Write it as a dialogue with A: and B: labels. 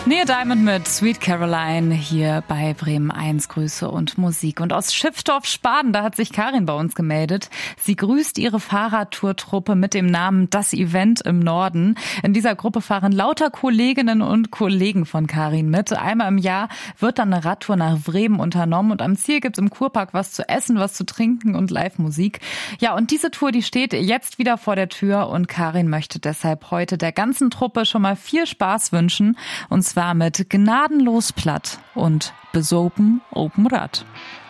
A: Neil Diamond mit Sweet Caroline hier bei Bremen 1, Grüße und Musik. Und aus Schiffdorf-Spaden, da hat sich Karin bei uns gemeldet. Sie grüßt ihre Fahrradtourtruppe mit dem Namen Das Event im Norden. In dieser Gruppe fahren lauter Kolleginnen und Kollegen von Karin mit. Einmal im Jahr wird dann eine Radtour nach Bremen unternommen und am Ziel gibt's im Kurpark was zu essen, was zu trinken und Live-Musik. Ja, und diese Tour, die steht jetzt wieder vor der Tür und Karin möchte deshalb heute der ganzen Truppe schon mal viel Spaß wünschen. Und zwar mit Gnadenlos Platt und Besopen Open Rad.